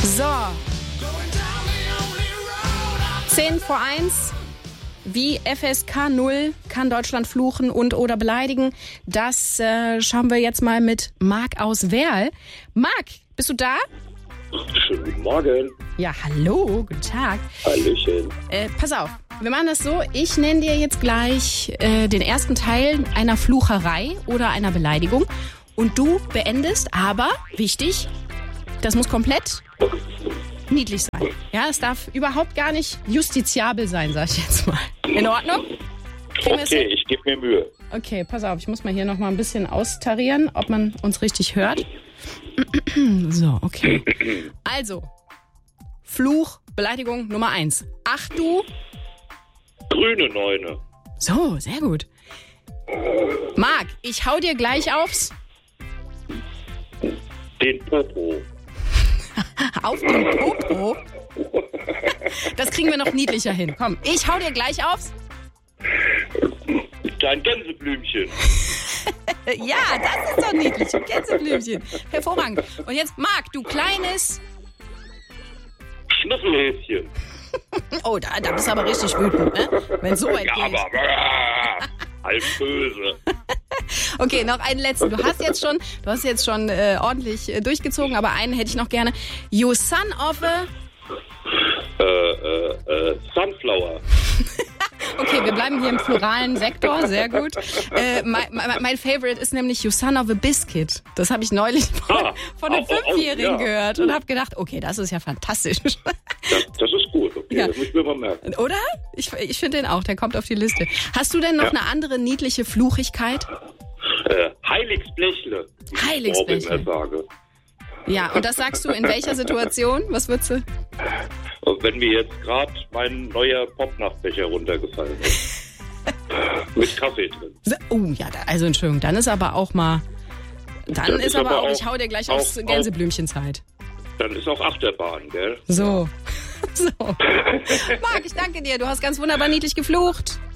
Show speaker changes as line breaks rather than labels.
So. 10:01. Wie FSK 0 kann Deutschland fluchen und oder beleidigen? Das schauen wir jetzt mal mit Marc aus Werl. Marc, bist du da?
Schönen guten Morgen.
Ja, hallo, guten Tag.
Hallöchen.
Pass auf, wir machen das so. Ich nenne dir jetzt gleich den ersten Teil einer Flucherei oder einer Beleidigung. Und du beendest, aber, wichtig, das muss komplett niedlich sein. Ja, es darf überhaupt gar nicht justiziabel sein, sag ich jetzt mal. In Ordnung?
Okay, ich gebe mir Mühe.
Okay, pass auf, ich muss mal hier noch mal ein bisschen austarieren, ob man uns richtig hört. So, okay. Also, Fluch, Beleidigung Nummer 1. Ach du.
Grüne Neune.
So, sehr gut. Marc, ich hau dir gleich aufs...
Den Popo.
Auf den Popo? Das kriegen wir noch niedlicher hin. Komm, ich hau dir gleich aufs...
Dein Gänseblümchen.
Ja, das ist doch niedlich. Ein Gänseblümchen. Hervorragend. Und jetzt, Marc, du kleines...
Schnüffelhäschen.
Oh, da bist du aber richtig wütend, ne? Wenn so weit
Ja,
geht.
aber halb böse.
Okay, noch einen letzten. Du hast jetzt schon ordentlich durchgezogen, aber einen hätte ich noch gerne. You son of a...
Sunflower.
Okay, wir bleiben hier im pluralen Sektor, sehr gut. Mein Favorite ist nämlich You son of a biscuit. Das habe ich neulich von einem Fünfjährigen gehört und habe gedacht, okay, das ist ja fantastisch.
Das ist gut, okay, ja. Das müssen wir mal merken.
Oder? Ich finde den auch, der kommt auf die Liste. Hast du denn noch eine andere niedliche Fluchigkeit?
Heiligsblechle.
Heiligsblechle. Ja, und das sagst du in welcher Situation? Was würdest du?
Wenn mir jetzt gerade mein neuer Popnachtbecher runtergefallen ist. Mit Kaffee drin.
Oh ja, also Entschuldigung, dann ist aber auch mal... Dann ist aber auch, ich hau dir gleich aus Gänseblümchenzeit.
Dann ist auch Achterbahn, gell?
So. Marc, ich danke dir, du hast ganz wunderbar niedlich geflucht.